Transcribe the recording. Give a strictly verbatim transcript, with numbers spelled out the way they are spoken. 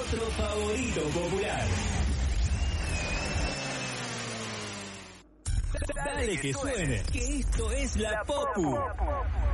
nuestro favorito popular. Dale que suene, que esto es La Popu.